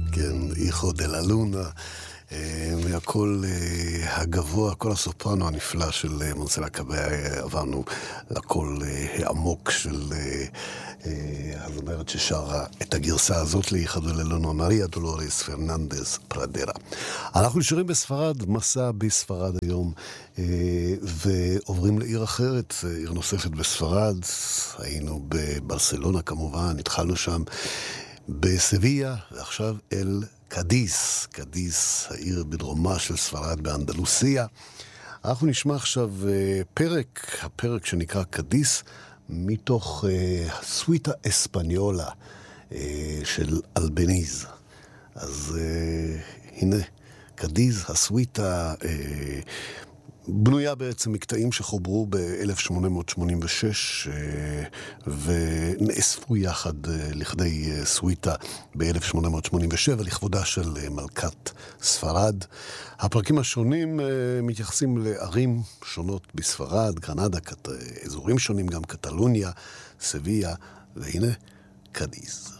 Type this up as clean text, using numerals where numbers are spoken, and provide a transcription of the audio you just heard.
כן, איכו דה לה לונה, מהקול הגבוה, הקול הסופרנו הנפלא של מונסלה קאבה, עברנו לקול העמוק של הזמרת ששרה את הגרסה הזאת לאיכו דה לה לונה, מריה דולורס פרננדס פרדרה. אנחנו נשארים בספרד, מסע בספרד היום, ועוברים לעיר אחרת, עיר נוספת בספרד. היינו בברסלונה כמובן, התחלנו שם בסביה, ועכשיו אל קדיס, קדיס, העיר בדרומה של ספרד באנדלוסיה. אנחנו נשמע עכשיו הפרק שנקרא קדיס, מתוך הסוויטה אספניולה של אלבניז. אז הנה, קדיס, הסוויטה בנויה בעצם מקטעים שחוברו ב-1886 ונאספו יחד לכדי סוויטה ב-1887 לכבודה של מלכת ספרד. הפרקים השונים מתייחסים לערים שונות בספרד, גרנדה, אזורים שונים, גם קטלוניה, סביה, והנה קדיס.